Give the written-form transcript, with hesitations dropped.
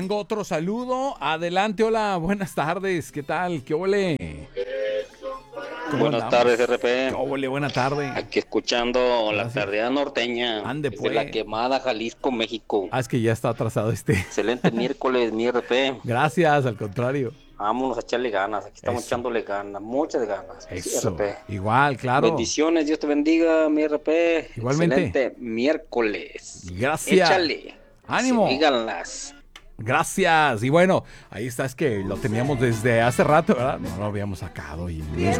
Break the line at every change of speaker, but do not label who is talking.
tengo otro saludo. Adelante, hola, buenas tardes. ¿Qué tal? ¿Qué ole?
Buenas tardes, RP.
¿Qué ole? Buena tarde.
Aquí escuchando la
Gracias.
tardía norteña.
Ande,
Desde
pues.
la Quemada, Jalisco, México.
Es que ya está atrasado este.
Excelente miércoles, mi RP.
Gracias, al contrario.
Vámonos a echarle ganas. Aquí estamos
Eso.
echándole ganas, muchas ganas. Pues sí,
Eso.
RP.
Igual, claro.
Bendiciones, Dios te bendiga, mi RP.
Igualmente.
Excelente miércoles.
Gracias.
Échale.
Ánimo.
Síganlas.
Gracias. Y bueno, ahí está, es que lo teníamos desde hace rato, ¿verdad? No lo habíamos sacado y nos